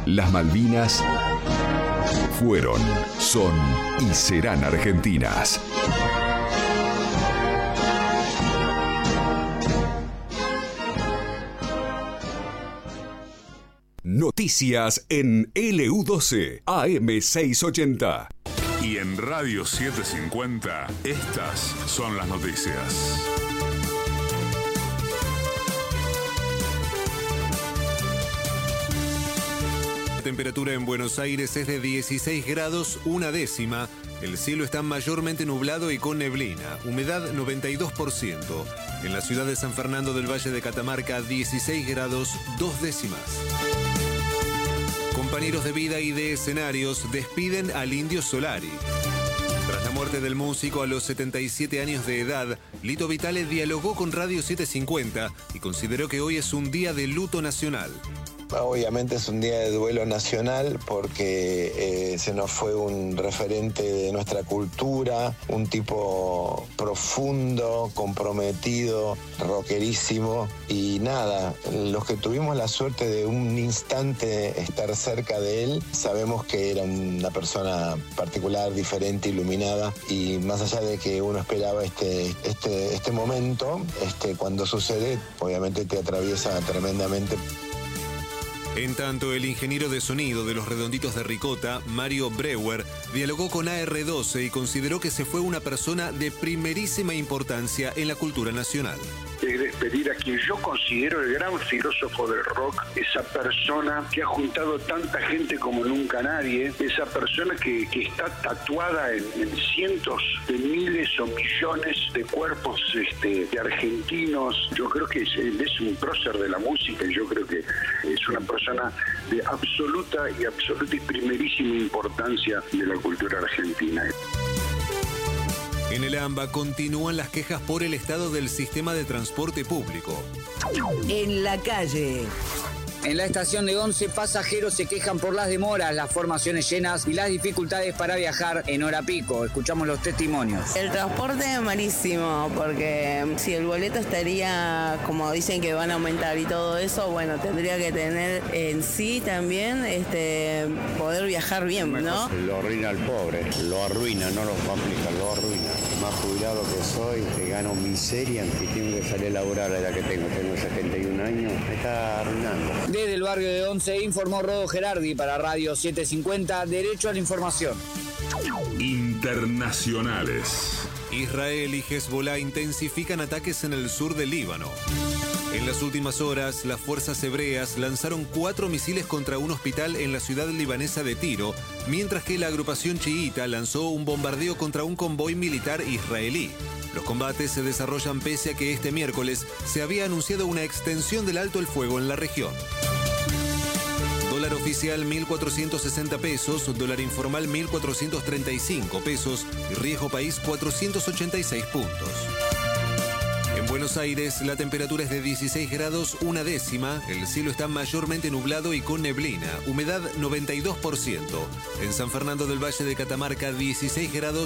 Las Malvinas fueron, son y serán argentinas. Noticias en LU12 AM680. Y en Radio 750, estas son las noticias. La temperatura en Buenos Aires es de 16 grados, una décima. El cielo está mayormente nublado y con neblina. Humedad 92%. En la ciudad de San Fernando del Valle de Catamarca, 16 grados, 2 décimas. Compañeros de vida y de escenarios despiden al Indio Solari. Tras la muerte del músico a los 77 años de edad, Lito Vitale dialogó con Radio 750 y consideró que hoy es un día de luto nacional. Obviamente es un día de duelo nacional porque se nos fue un referente de nuestra cultura, un tipo profundo, comprometido, rockerísimo y nada, los que tuvimos la suerte de un instante estar cerca de él, sabemos que era una persona particular, diferente, iluminada y más allá de que uno esperaba este momento, cuando sucede, obviamente te atraviesa tremendamente. En tanto, el ingeniero de sonido de Los Redonditos de Ricota, Mario Breuer, dialogó con AR12 y consideró que se fue una persona de primerísima importancia en la cultura nacional. De despedir a quien yo considero el gran filósofo del rock, esa persona que ha juntado tanta gente como nunca nadie, esa persona que está tatuada en cientos de miles o millones de cuerpos de argentinos. Yo creo que él es un prócer de la música y yo creo que es una persona de absoluta y primerísima importancia de la cultura argentina. En el AMBA continúan las quejas por el estado del sistema de transporte público. En la calle. En la estación de Once, pasajeros se quejan por las demoras, las formaciones llenas y las dificultades para viajar en hora pico. Escuchamos los testimonios. El transporte es malísimo, porque si el boleto estaría, como dicen que van a aumentar y todo eso, bueno, tendría que tener en sí también poder viajar bien, ¿no? Lo arruina al pobre, lo arruina, no lo complica, lo arruina. Más jubilado que soy, que gano miseria, que tengo que salir a laburar a la edad que tengo 71 años, me está arruinando. Desde el barrio de Once informó Rodo Gerardi para Radio 750, Derecho a la Información. Internacionales. Israel y Hezbollah intensifican ataques en el sur del Líbano. En las últimas horas, las fuerzas hebreas lanzaron 4 misiles contra un hospital en la ciudad libanesa de Tiro, mientras que la agrupación chiita lanzó un bombardeo contra un convoy militar israelí. Los combates se desarrollan pese a que este miércoles se había anunciado una extensión del alto el fuego en la región. Dólar oficial 1.460 pesos, dólar informal 1.435 pesos y riesgo país 486 puntos. En Buenos Aires la temperatura es de 16 grados, una décima, el cielo está mayormente nublado y con neblina, humedad 92%. En San Fernando del Valle de Catamarca 16 grados.